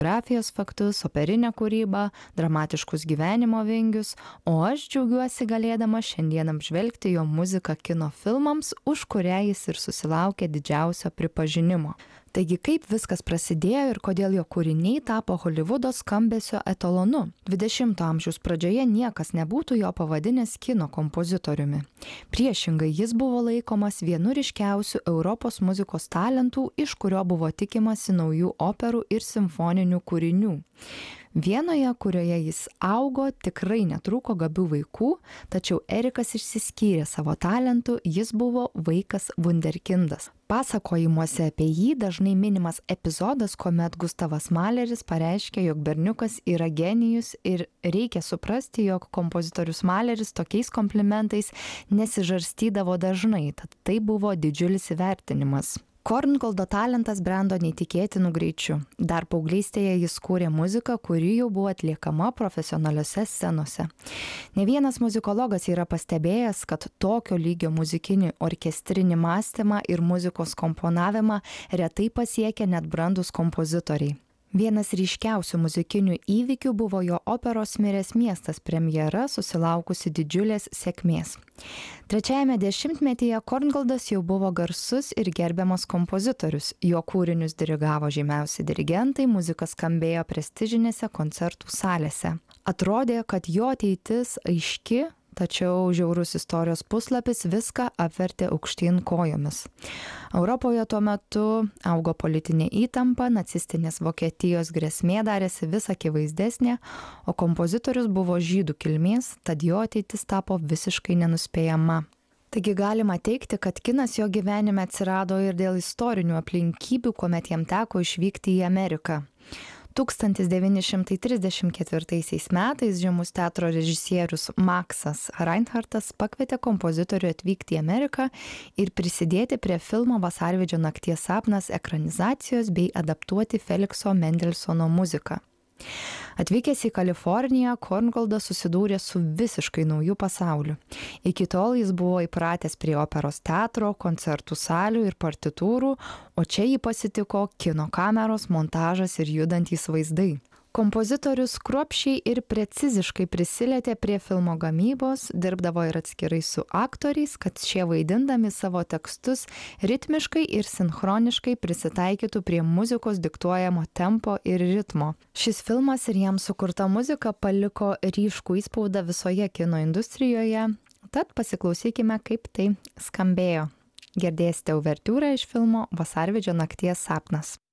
Grafijos faktus, operinę kūrybą, dramatiškus gyvenimo vingius, o aš džiaugiuosi galėdama šiandien apžvelgti jo muziką kino filmams, už kurią jis ir susilaukė didžiausio pripažinimo. Taigi kaip viskas prasidėjo ir kodėl jo kūriniai tapo Holivudo skambesio etalonu. 20-ojo amžiaus pradžioje niekas nebūtų jo pavadinęs kino kompozitoriumi. Priešingai, jis buvo laikomas vienu ryškiausių Europos muzikos talentų, iš kurio buvo tikimasi naujų operų ir simfoninių kūrinių. Vienoje, kurioje jis augo, tikrai netrūko gabių vaikų, tačiau Erikas išsiskyrė savo talentu, jis buvo vaikas vunderkindas. Pasakojimuose apie jį dažnai minimas epizodas, kuomet Gustavas Maleris pareiškė, jog berniukas yra genijus ir reikia suprasti, jog kompozitorius Maleris tokiais komplimentais nesižarstydavo dažnai, tad tai buvo didžiulis įvertinimas. Korngoldo talentas brendo neįtikėtinu greičiu. Dar paauglystėje jis kūrė muziką, kuri jau buvo atliekama profesionaliose scenose. Ne vienas muzikologas yra pastebėjęs, kad tokio lygio muzikinį orkestrinį mąstymą ir muzikos komponavimą retai pasiekia net brandūs kompozitoriai. Vienas ryškiausių muzikinių įvykių buvo jo operos Miręs miestas premjera, susilaukusi didžiulės sėkmės. Trečiajame dešimtmetyje Korngoldas jau buvo garsus ir gerbiamas kompozitorius. Jo kūrinius dirigavo žymiausi dirigentai, muzika skambėjo prestižinėse koncertų salėse. Atrodė, kad jo ateitis aiški, tačiau žiaurus istorijos puslapis viską apvertė aukštyn kojomis. Europoje tuo metu augo politinė įtampa, nacistinės Vokietijos grėsmė darėsi vis akivaizdesnė, o kompozitorius buvo žydų kilmės, tad jo ateitis tapo visiškai nenuspėjama. Taigi galima teigti, kad kinas jo gyvenime atsirado ir dėl istorinių aplinkybių, kuomet jam teko išvykti į Ameriką. 1934 metais žymus teatro režisierius Maksas Reinhardtas pakvietė kompozitorių atvykti į Ameriką ir prisidėti prie filmo Vasarvidžio nakties sapnas ekranizacijos bei adaptuoti Felikso Mendelsono muziką. Atvykęs į Kaliforniją, Korngoldas susidūrė su visiškai nauju pasauliu. Iki tol jis buvo įpratęs prie operos teatro, koncertų salių ir partitūrų, o čia jį pasitiko kino kameros, montažas ir judantys vaizdai. Kompozitorius kruopščiai ir preciziškai prisilietė prie filmo gamybos, dirbdavo ir atskirai su aktoriais, kad šie vaidindami savo tekstus ritmiškai ir sinchroniškai prisitaikytų prie muzikos diktuojamo tempo ir ritmo. Šis filmas ir jam sukurta muzika paliko ryškų įspaudą visoje kino industrijoje, tad pasiklausykime, kaip tai skambėjo. Girdėsite uvertiūrą iš filmo Vasarvidžio nakties sapnas.